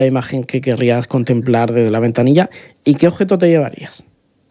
la imagen que querrías contemplar desde la ventanilla y qué objeto te llevarías.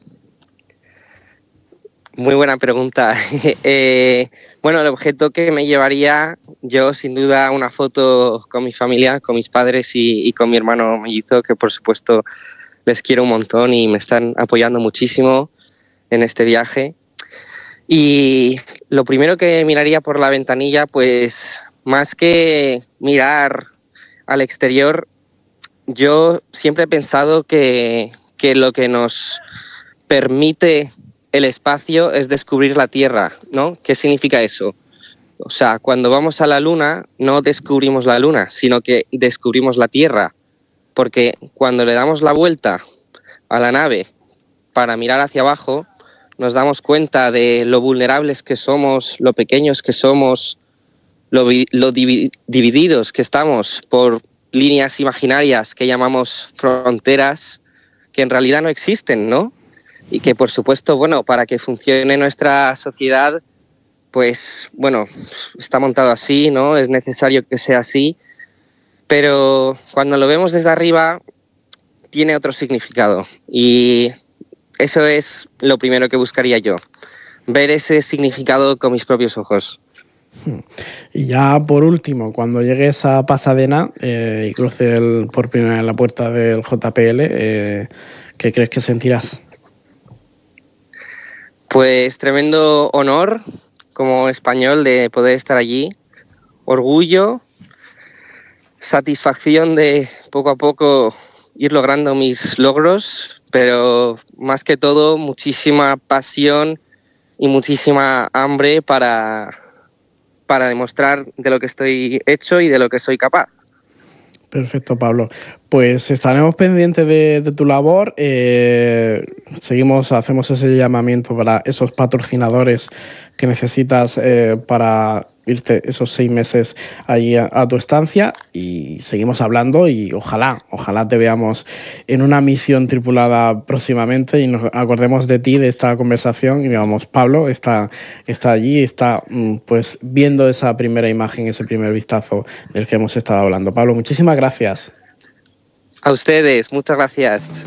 Muy buena pregunta. Bueno, el objeto que me llevaría yo, sin duda, una foto con mi familia, con mis padres y con mi hermano mellizo, que por supuesto les quiero un montón y me están apoyando muchísimo en este viaje. Y lo primero que miraría por la ventanilla, pues más que mirar al exterior, yo siempre he pensado que lo que nos permite el espacio es descubrir la Tierra, ¿no? ¿Qué significa eso? O sea, cuando vamos a la Luna no descubrimos la Luna, sino que descubrimos la Tierra, porque cuando le damos la vuelta a la nave para mirar hacia abajo, nos damos cuenta de lo vulnerables que somos, lo pequeños que somos, lo divididos que estamos por líneas imaginarias que llamamos fronteras, que en realidad no existen, ¿no? Y que, por supuesto, bueno, para que funcione nuestra sociedad, pues, bueno, está montado así, ¿no? Es necesario que sea así, pero cuando lo vemos desde arriba, tiene otro significado. Y eso es lo primero que buscaría yo, ver ese significado con mis propios ojos. Y ya por último, cuando llegues a Pasadena y cruces por primera vez la puerta del JPL, ¿qué crees que sentirás? Pues tremendo honor como español de poder estar allí, orgullo, satisfacción de poco a poco ir logrando mis logros, pero más que todo muchísima pasión y muchísima hambre para demostrar de lo que estoy hecho y de lo que soy capaz. Perfecto, Pablo. Pues estaremos pendientes de tu labor. Hacemos ese llamamiento para esos patrocinadores que necesitas para irte esos 6 meses allí a tu estancia y seguimos hablando y ojalá te veamos en una misión tripulada próximamente y nos acordemos de ti, de esta conversación y digamos, Pablo está allí, está pues viendo esa primera imagen, ese primer vistazo del que hemos estado hablando. Pablo, muchísimas gracias. A ustedes, muchas gracias.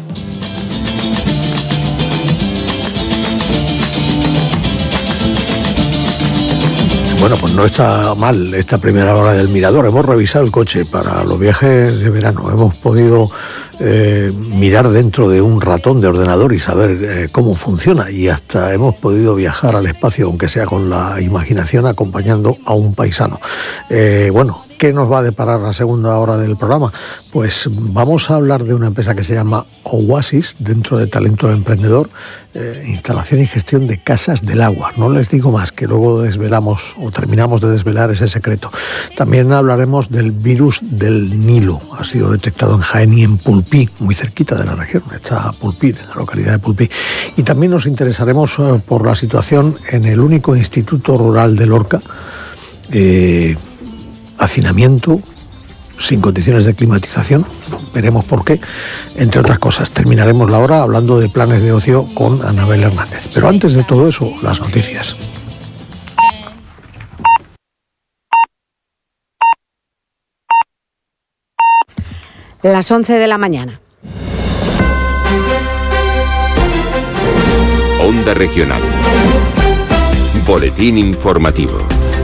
Bueno, pues no está mal esta primera hora del Mirador. Hemos revisado el coche para los viajes de verano. Hemos podido mirar dentro de un ratón de ordenador y saber cómo funciona. Y hasta hemos podido viajar al espacio, aunque sea con la imaginación, acompañando a un paisano. Bueno, ¿qué nos va a deparar la segunda hora del programa? Pues vamos a hablar de una empresa que se llama Oasis, dentro de Talento Emprendedor, instalación y gestión de casas del agua. No les digo más, que luego desvelamos o terminamos de desvelar ese secreto. También hablaremos del virus del Nilo. Ha sido detectado en Jaén y en Pulpí, muy cerquita de la región. Está Pulpí, en la localidad de Pulpí. Y también nos interesaremos por la situación en el único instituto rural de Lorca. Hacinamiento, sin condiciones de climatización, veremos por qué, entre otras cosas. Terminaremos la hora hablando de planes de ocio con Anabel Hernández. Pero antes de todo eso, las noticias. Las 11 de la mañana. Onda Regional. Boletín informativo.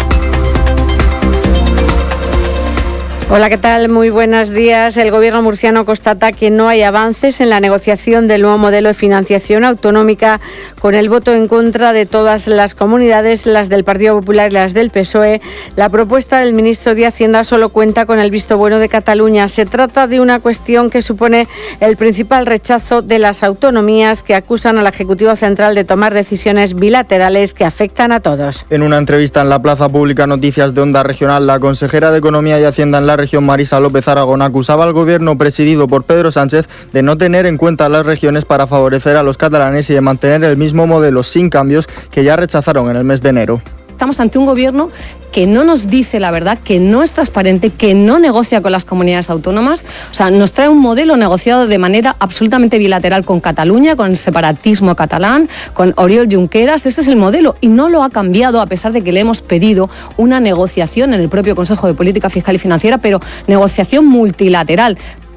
Hola, ¿qué tal? Muy buenos días. El Gobierno murciano constata que no hay avances en la negociación del nuevo modelo de financiación autonómica, con el voto en contra de todas las comunidades, las del Partido Popular y las del PSOE. La propuesta del ministro de Hacienda solo cuenta con el visto bueno de Cataluña. Se trata de una cuestión que supone el principal rechazo de las autonomías, que acusan al Ejecutivo Central de tomar decisiones bilaterales que afectan a todos. En una entrevista en la Plaza Pública Noticias de Onda Regional, la consejera de Economía y Hacienda en la región, Marisa López Aragón, acusaba al gobierno presidido por Pedro Sánchez de no tener en cuenta las regiones para favorecer a los catalanes y de mantener el mismo modelo sin cambios que ya rechazaron en el mes de enero. Estamos ante un gobierno que no nos dice la verdad, que no es transparente, que no negocia con las comunidades autónomas. O sea, nos trae un modelo negociado de manera absolutamente bilateral con Cataluña, con el separatismo catalán, con Oriol Junqueras. Ese es el modelo y no lo ha cambiado, a pesar de que le hemos pedido una negociación en el propio Consejo de Política Fiscal y Financiera, pero negociación multilateral.